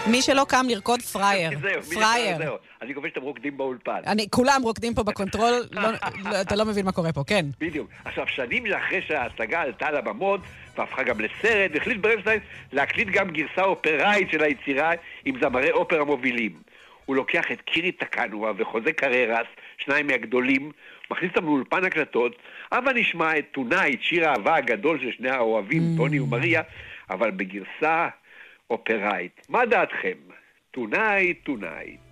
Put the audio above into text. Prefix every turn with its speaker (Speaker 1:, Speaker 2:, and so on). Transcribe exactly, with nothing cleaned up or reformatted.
Speaker 1: מי שלא קם לרקוד פרייר. פרייר.
Speaker 2: אני חושב שאתם רוקדים באולפן.
Speaker 1: כולם רוקדים פה בקונטרול, אתה לא מבין מה קורה פה, כן.
Speaker 2: בדיוק. עכשיו, שנים אחרי שההצגה עלתה לבמות, והפכה גם לסרט, והחליט ברנשטיין להקליט גם גרסה אופראית של היצירה עם זמרי אופרה מובילים. הוא לוקח את קירי טקנואה וחוזה קררס, שניים מהגדולים, מכניס אותם לאולפן הקלטות, אבל נשמע את טונייט, שיר האהבה הגדול של שני האוהבים, טוני ומריה, אבל בגרסה אופראית. מה דעתכם? טונייט, טונייט.